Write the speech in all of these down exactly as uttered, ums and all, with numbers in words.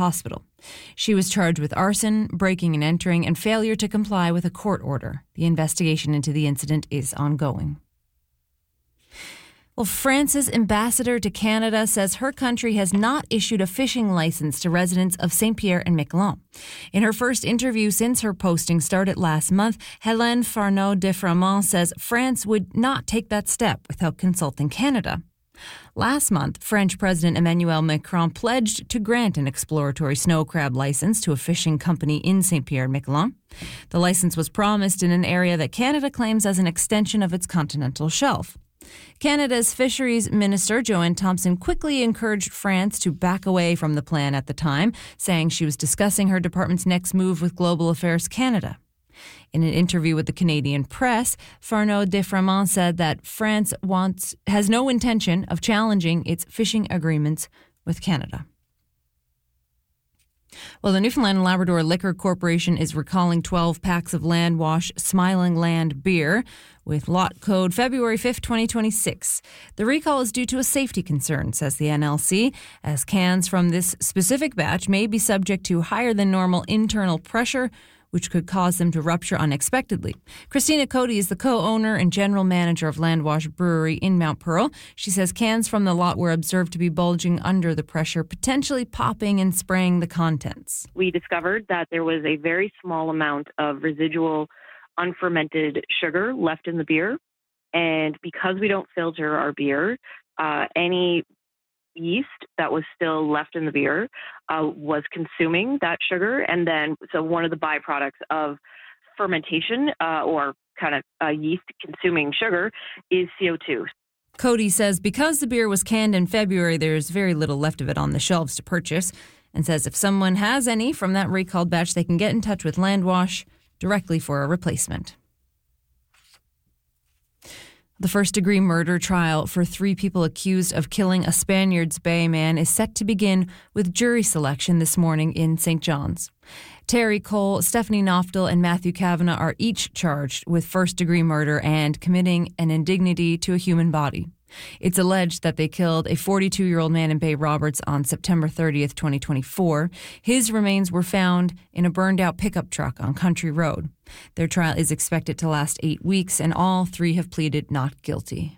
hospital. She was charged with arson, breaking and entering, and failure to comply with a court order. The investigation into the incident is ongoing. Well, France's ambassador to Canada says her country has not issued a fishing license to residents of Saint-Pierre and Miquelon. In her first interview since her posting started last month, Hélène Farneau de Framont says France would not take that step without consulting Canada. Last month, French President Emmanuel Macron pledged to grant an exploratory snow crab license to a fishing company in Saint-Pierre and Miquelon. The license was promised in an area that Canada claims as an extension of its continental shelf. Canada's Fisheries Minister Joanne Thompson quickly encouraged France to back away from the plan at the time, saying she was discussing her department's next move with Global Affairs Canada. In an interview with the Canadian press, Farneau de Framont said that France wants has no intention of challenging its fishing agreements with Canada. Well, the Newfoundland and Labrador Liquor Corporation is recalling twelve packs of Landwash Smiling Land beer with lot code February fifth, twenty twenty-six. The recall is due to a safety concern, says the N L C, as cans from this specific batch may be subject to higher than normal internal pressure, which could cause them to rupture unexpectedly. Christina Cody is the co-owner and general manager of Landwash Brewery in Mount Pearl. She says cans from the lot were observed to be bulging under the pressure, potentially popping and spraying the contents. We discovered that there was a very small amount of residual unfermented sugar left in the beer. And because we don't filter our beer, uh, any yeast that was still left in the beer uh, was consuming that sugar. And then, so one of the byproducts of fermentation uh, or kind of uh, yeast consuming sugar is C O two. Cody says because the beer was canned in February, there's very little left of it on the shelves to purchase, and says if someone has any from that recalled batch, they can get in touch with Landwash directly for a replacement. The first-degree murder trial for three people accused of killing a Spaniards Bay man is set to begin with jury selection this morning in Saint John's. Terry Cole, Stephanie Knoftel, and Matthew Kavanagh are each charged with first-degree murder and committing an indignity to a human body. It's alleged that they killed a forty-two-year-old man in Bay Roberts on September thirtieth, twenty twenty-four. His remains were found in a burned-out pickup truck on Country Road. Their trial is expected to last eight weeks, and all three have pleaded not guilty.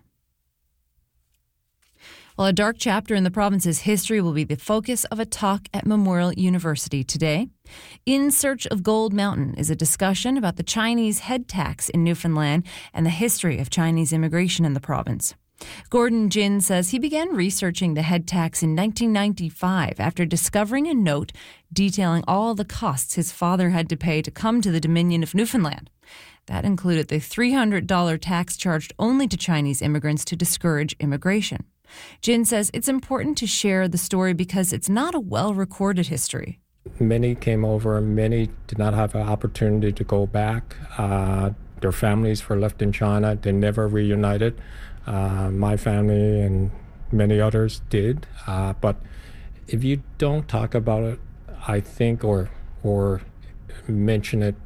Well, a dark chapter in the province's history will be the focus of a talk at Memorial University today. In Search of Gold Mountain is a discussion about the Chinese head tax in Newfoundland and the history of Chinese immigration in the province. Gordon Jin says he began researching the head tax in nineteen ninety-five after discovering a note detailing all the costs his father had to pay to come to the Dominion of Newfoundland. That included the three hundred dollars tax charged only to Chinese immigrants to discourage immigration. Jin says it's important to share the story because it's not a well-recorded history. Many came over, many did not have an opportunity to go back. Uh, their families were left in China. They never reunited. Uh, my family and many others did. Uh, but if you don't talk about it, I think, or or mention it,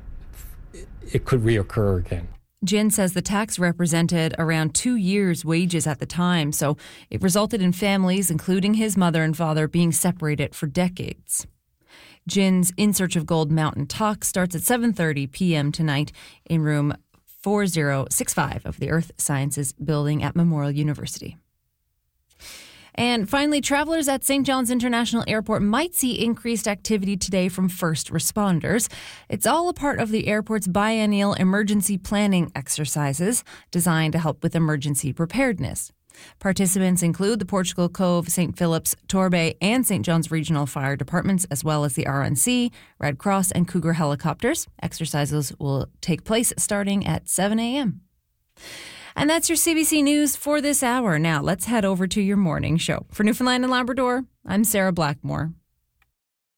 it could reoccur again. Jin says the tax represented around two years' wages at the time, so it resulted in families, including his mother and father, being separated for decades. Jin's In Search of Gold Mountain talk starts at seven thirty p.m. tonight in room four oh six five of the Earth Sciences Building at Memorial University. And finally, travelers at Saint John's International Airport might see increased activity today from first responders. It's all a part of the airport's biennial emergency planning exercises designed to help with emergency preparedness. Participants include the Portugal Cove, Saint Philip's, Torbay, and Saint John's Regional Fire Departments, as well as the R N C, Red Cross, and Cougar helicopters. Exercises will take place starting at seven a.m. And that's your C B C News for this hour. Now, let's head over to your morning show. For Newfoundland and Labrador, I'm Sarah Blackmore.